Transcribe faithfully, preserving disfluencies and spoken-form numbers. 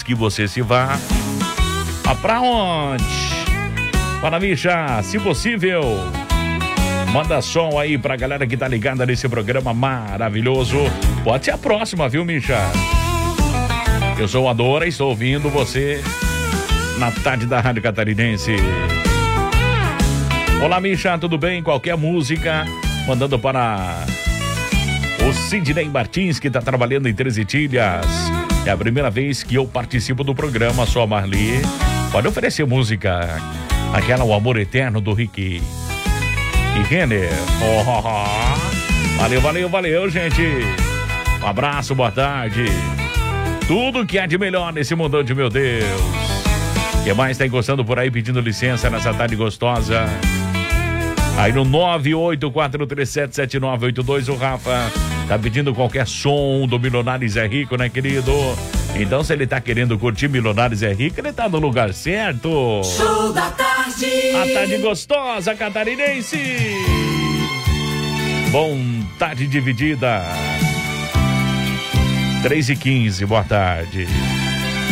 que você se vá. Ah, pra onde? Para Misha, se possível, manda som aí pra galera que tá ligada nesse programa maravilhoso. Pode ser a próxima, viu, Misha? Eu sou o Adora e estou ouvindo você na tarde da Rádio Catarinense. Olá, Misha, tudo bem? Qualquer música, mandando para o Sidney Martins, que está trabalhando em Três Itilhas. É a primeira vez que eu participo do programa, sou a Marli. Pode oferecer música, aquela O Amor Eterno do Rick e Renner. Oh, oh, oh. Valeu, valeu, valeu, gente. Um abraço, boa tarde. Tudo que há de melhor nesse mundão de meu Deus. Quem mais está encostando por aí pedindo licença nessa tarde gostosa? Aí no nove oito quatro três sete sete nove oito dois, o Rafa tá pedindo qualquer som do Milionários é Rico, né, querido? Então, se ele tá querendo curtir Milionários é Rico, ele tá no lugar certo. Show da tarde. A tarde gostosa, catarinense. Bom, tarde dividida. três e quinze, boa tarde.